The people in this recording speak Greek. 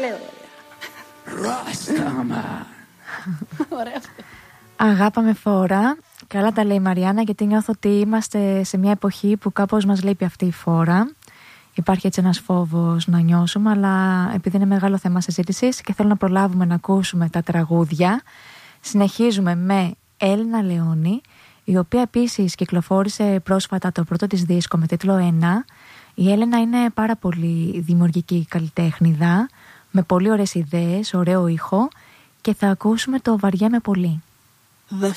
λέω. Ράσταμα. Ωραία. Αγάπα με φόρα. Καλά τα λέει η Μαριάννα, γιατί νιώθω ότι είμαστε σε μια εποχή που κάπως μας λείπει αυτή η φόρα. Υπάρχει έτσι ένας φόβος να νιώσουμε, αλλά επειδή είναι μεγάλο θέμα συζήτησης και θέλω να προλάβουμε να ακούσουμε τα τραγούδια, συνεχίζουμε με Έλληνα Λεόνη, η οποία επίσης κυκλοφόρησε πρόσφατα το πρώτο της δίσκο με τίτλο 1. Η Έλενα είναι πάρα πολύ δημιουργική καλλιτέχνηδα, με πολύ ωραίες ιδέες, ωραίο ήχο, και θα ακούσουμε το Βαριέμαι πολύ.